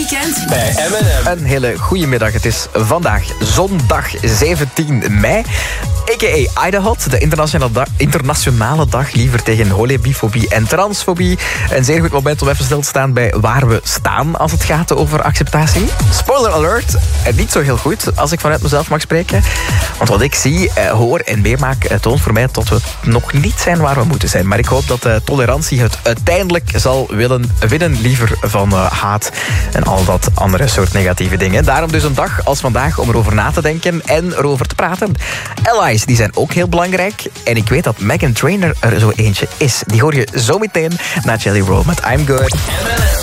weekend bij M&M. Een hele goede middag. Het is vandaag zondag 17 mei. A.k.a. Idahot, de internationale dag liever tegen holebifobie en transfobie. Een zeer goed moment om even stil te staan bij waar we staan als het gaat over acceptatie. Spoiler alert, niet zo heel goed als ik vanuit mezelf mag spreken. Want wat ik zie, hoor en meemaak toont voor mij dat we nog niet zijn waar we moeten zijn. Maar ik hoop dat tolerantie het uiteindelijk zal willen winnen, liever van haat en al dat andere soort negatieve dingen. Daarom dus een dag als vandaag om erover na te denken en erover te praten. Allies, die zijn ook heel belangrijk. En ik weet dat Meghan Trainor er zo eentje is. Die hoor je zo meteen na Jelly Roll met I'm Good.